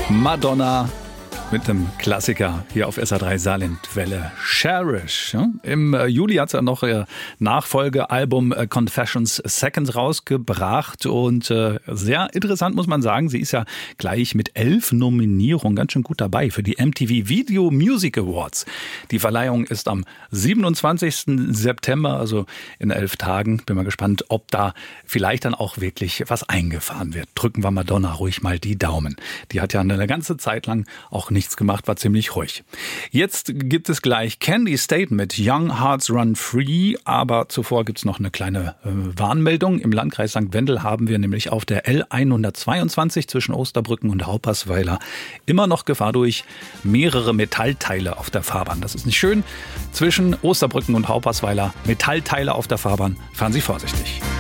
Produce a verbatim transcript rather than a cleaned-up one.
Madonna mit einem Klassiker hier auf S A drei Saarlandwelle, Cherish. Ja, Im Juli hat sie ja noch ihr Nachfolgealbum Confessions Second rausgebracht und äh, sehr interessant muss man sagen, sie ist ja gleich mit elf Nominierungen ganz schön gut dabei für die M T V Video Music Awards. Die Verleihung ist am siebenundzwanzigsten September, also in elf Tagen. Bin mal gespannt, ob da vielleicht dann auch wirklich was eingefahren wird. Drücken wir Madonna ruhig mal die Daumen. Die hat ja eine ganze Zeit lang auch nichts gemacht, war ziemlich ruhig. Jetzt gibt es gleich Candy State mit Young Hearts Run Free, aber zuvor gibt es noch eine kleine äh, Warnmeldung. Im Landkreis Sankt Wendel haben wir nämlich auf der L hundertzweiundzwanzig zwischen Osterbrücken und Haupersweiler immer noch Gefahr durch mehrere Metallteile auf der Fahrbahn. Das ist nicht schön. Zwischen Osterbrücken und Haupersweiler Metallteile auf der Fahrbahn. Fahren Sie vorsichtig.